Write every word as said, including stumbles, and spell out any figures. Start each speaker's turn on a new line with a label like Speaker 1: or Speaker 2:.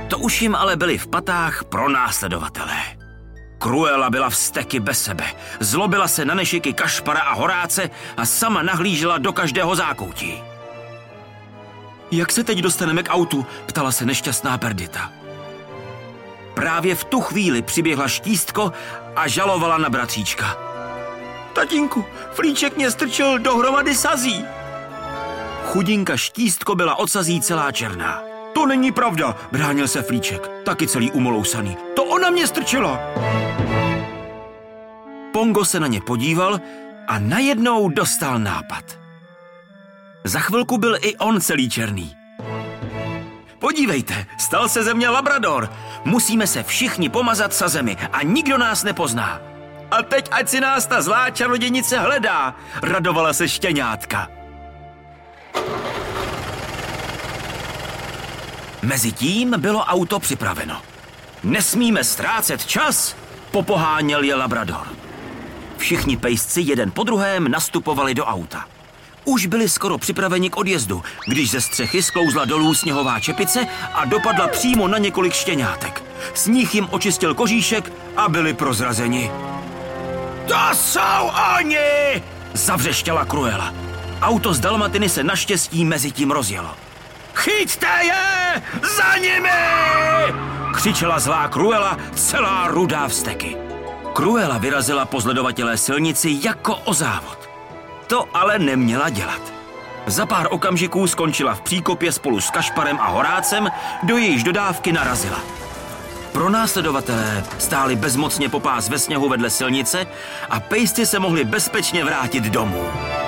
Speaker 1: To už jim ale byli v patách pronásledovatelé. Cruella byla vzteky bez sebe, zlobila se na nešiky Kašpara a Horáce a sama nahlížela do každého zákoutí. Jak se teď dostaneme k autu? Ptala se nešťastná Perdita. Právě v tu chvíli přiběhla Štístko a žalovala na bratříčka. Tatínku, Flíček mě strčil dohromady sazí. Chudinka Štístko byla od sazí celá černá. To není pravda, bránil se Flíček, taky celý umolousaný. To ona mě strčila. Pongo se na ně podíval a najednou dostal nápad. Za chvilku byl i on celý černý. Podívejte, stal se ze mě labrador. Musíme se všichni pomazat sazemi a nikdo nás nepozná. A teď ať si nás ta zlá čarodějnice hledá, radovala se štěňátka. Mezitím bylo auto připraveno. Nesmíme ztrácet čas, popoháněl je labrador. Všichni pejsci jeden po druhém nastupovali do auta. Už byli skoro připraveni k odjezdu, když ze střechy sklouzla dolů sněhová čepice a dopadla přímo na několik štěňátek. Sníh jim očistil kožíšek a byli prozrazeni. To jsou oni! Zavřeštěla Cruella. Auto z Dalmatiny se naštěstí mezi tím rozjelo. Chyťte je! Za nimi! Křičela zlá Cruella, celá rudá vzteky. Cruella vyrazila po zledovatělé silnici jako o závod. To ale neměla dělat. Za pár okamžiků skončila v příkopě spolu s Kašparem a Horácem, do jejíž dodávky narazila. Pronásledovatelé stáli bezmocně popás ve sněhu vedle silnice a pejsci se mohli bezpečně vrátit domů.